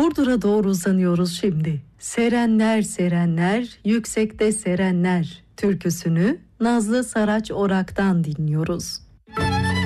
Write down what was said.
Burdur'a doğru uzanıyoruz şimdi. Serenler serenler, yüksekte serenler türküsünü Nazlı Saraç Orak'tan dinliyoruz.